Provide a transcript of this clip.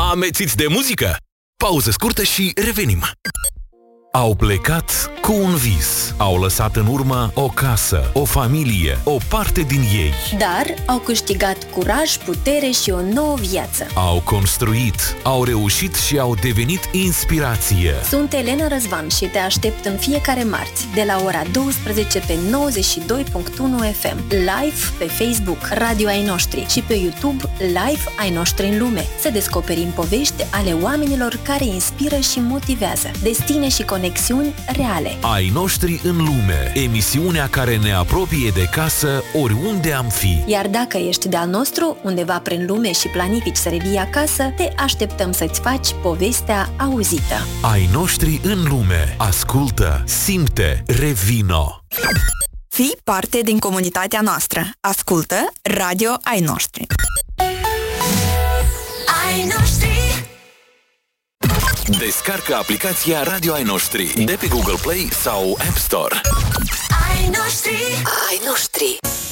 Amețiți de muzică? Pauză scurtă și revenim. Au plecat cu un vis. Au lăsat în urmă o casă, o familie, o parte din ei. Dar au câștigat curaj, putere și o nouă viață. Au construit, au reușit și au devenit inspirație. Sunt Elena Răzvan și te aștept în fiecare marți, de la ora 12 pe 92.1 FM, live pe Facebook, Radio Ai Noștri și pe YouTube, Live Ai Noștri în Lume. Să descoperim povești ale oamenilor care inspiră și motivează, destine și conexiuni reale. Ai Noștri în Lume, emisiunea care ne apropie de casă oriunde am fi. Iar dacă ești de-al nostru, undeva prin lume și planifici să revii acasă, te așteptăm să-ți faci povestea auzită. Ai Noștri în Lume. Ascultă, simte, revino. Fii parte din comunitatea noastră. Ascultă Radio Ai Noștri. Ai Noștri. Descarcă aplicația Radio Ai Noștri de pe Google Play sau App Store. Ai Noștri. Ai Noștri.